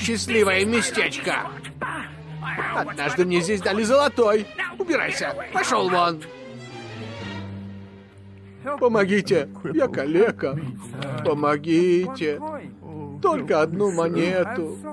счастливое местечко. Однажды мне здесь дали золотой. Убирайся, пошел вон. Помогите, я калека. Помогите. Только одну монету.